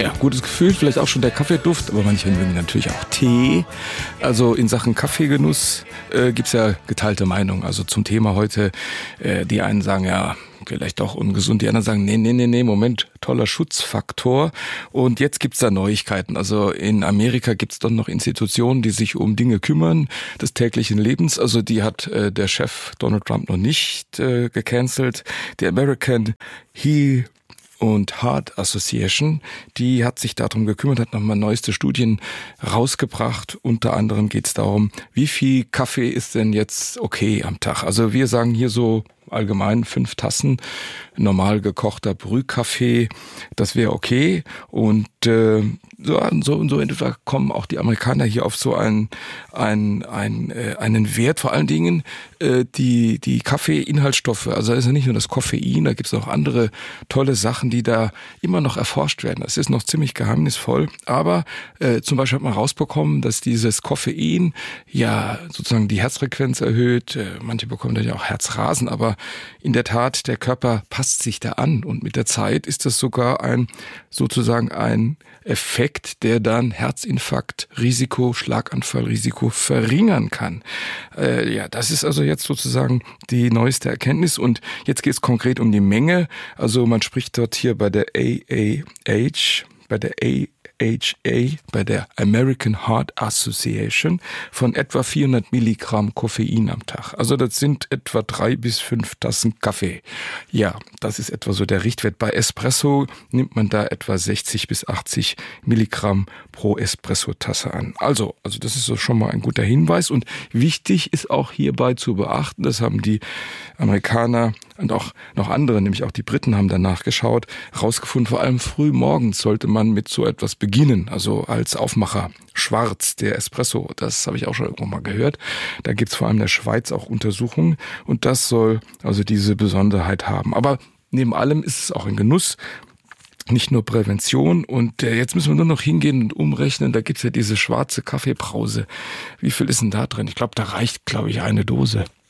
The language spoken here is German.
Ja, gutes Gefühl, vielleicht auch schon der Kaffeeduft, aber manche mögen natürlich auch Tee. Also in Sachen Kaffeegenuss gibt's ja geteilte Meinung. Also zum Thema heute, die einen sagen, ja, vielleicht doch ungesund, die anderen sagen, nee, Moment, toller Schutzfaktor. Und jetzt gibt's da Neuigkeiten. Also in Amerika gibt's doch noch Institutionen, die sich um Dinge kümmern, des täglichen Lebens. Also die hat der Chef Donald Trump noch nicht gecancelt. Die American und Heart Association, die hat sich darum gekümmert, hat nochmal neueste Studien rausgebracht. Unter anderem geht es darum, wie viel Kaffee ist denn jetzt okay am Tag? Also wir sagen hier so allgemein 5 Tassen normal gekochter Brühkaffee, das wäre okay. Und so etwa kommen auch die Amerikaner hier auf so einen Wert, vor allen Dingen die Kaffee-Inhaltsstoffe. Also da ist ja nicht nur das Koffein, da gibt es auch andere tolle Sachen, die da immer noch erforscht werden. Das ist noch ziemlich geheimnisvoll, aber zum Beispiel hat man rausbekommen, dass dieses Koffein ja sozusagen die Herzfrequenz erhöht. Manche bekommen dann ja auch Herzrasen, aber in der Tat, der Körper passt sich da an und mit der Zeit ist das sogar ein Effekt, der dann Herzinfarkt-Risiko, Schlaganfall-Risiko verringern kann. Das ist also jetzt sozusagen die neueste Erkenntnis und jetzt geht es konkret um die Menge. Also man spricht dort hier bei der bei der American Heart Association von etwa 400 Milligramm Koffein am Tag. Also das sind etwa 3 bis 5 Tassen Kaffee. Ja, das ist etwa so der Richtwert. Bei Espresso nimmt man da etwa 60 bis 80 Milligramm pro Espresso-Tasse an. Also das ist so schon mal ein guter Hinweis. Und wichtig ist auch hierbei zu beachten, das haben die Amerikaner und auch noch andere, nämlich auch die Briten haben danach geschaut, rausgefunden, vor allem früh morgens sollte man mit so etwas beginnen, also als Aufmacher. Schwarz, der Espresso, das habe ich auch schon irgendwo mal gehört. Da gibt's vor allem in der Schweiz auch Untersuchungen und das soll also diese Besonderheit haben. Aber neben allem ist es auch ein Genuss, nicht nur Prävention. Und jetzt müssen wir nur noch hingehen und umrechnen. Da gibt's ja diese schwarze Kaffeebrause. Wie viel ist denn da drin? Ich glaube, da reicht, eine Dose.